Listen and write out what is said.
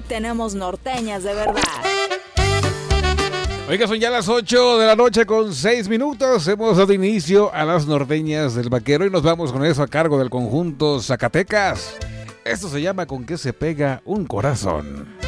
tenemos norteñas de verdad. Oiga, son ya las 8 de la noche con 6 minutos. Hemos dado inicio a las norteñas del vaquero y nos vamos con eso a cargo del conjunto Zacatecas. Esto se llama Con qué se pega un corazón.